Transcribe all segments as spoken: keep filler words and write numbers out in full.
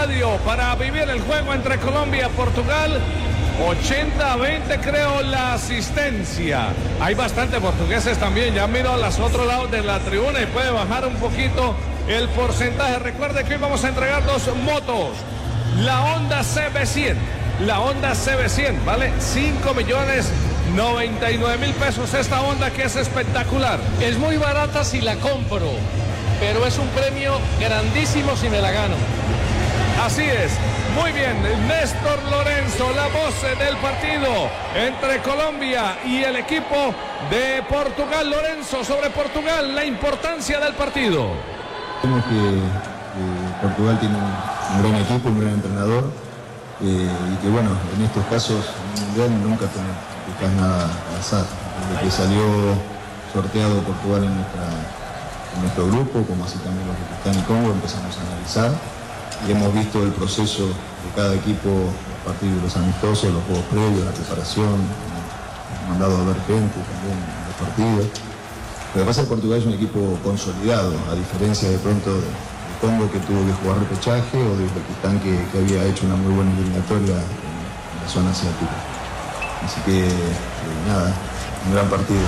estadio para vivir el juego entre Colombia y Portugal. ochenta a veinte creo la asistencia. Hay bastante portugueses también. Ya miro a los otros lados de la tribuna y puede bajar un poquito el porcentaje. Recuerde que hoy vamos a entregar dos motos. La Honda C B cien. La Honda C B cien vale cinco millones noventa y nueve mil pesos. Esta Honda que es espectacular. Es muy barata si la compro, pero es un premio grandísimo si me la gano. Así es. Muy bien, Néstor Lorenzo, la voz del partido entre Colombia y el equipo de Portugal. Lorenzo, sobre Portugal, la importancia del partido. Vemos que, que Portugal tiene un, un gran equipo, un gran entrenador, eh, y que bueno, en estos casos en el Mundial nunca te buscas nada al azar. Desde que salió sorteado Portugal en, nuestra, en nuestro grupo, como así también los de Pakistán y Congo, empezamos a analizar. Y hemos visto el proceso de cada equipo a partir de los amistosos, los juegos previos, la preparación. Hemos mandado a ver gente también en los partidos. Lo que pasa es que Portugal es un equipo consolidado, a diferencia de pronto de Congo, que tuvo que jugar repechaje, o de Uzbekistán, que, que había hecho una muy buena eliminatoria en, en la zona asiática. Así que, eh, nada, un gran partido.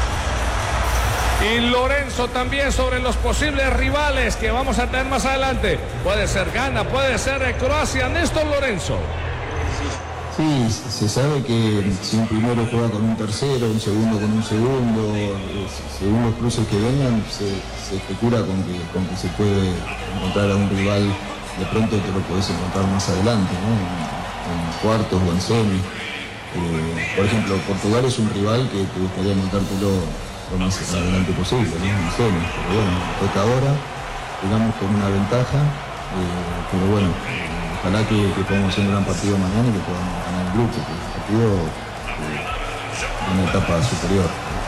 Y Lorenzo también sobre los posibles rivales que vamos a tener más adelante. Puede ser Ghana, puede ser Croacia. Néstor Lorenzo. Sí, se sabe que si un primero juega con un tercero, un segundo con un segundo, según los cruces que vengan, se, se especula con que, con que se puede encontrar a un rival, de pronto te lo podés encontrar más adelante, ¿no? En, en cuartos o en semi. Eh, por ejemplo, Portugal es un rival que te gustaría montártelo lo más adelante posible, ¿no? En semi. Pero bueno, toca ahora, digamos con una ventaja, eh, pero bueno, eh, ojalá que, que podamos hacer un gran partido mañana y que podamos ganar el grupo, que es un partido eh, de una etapa superior.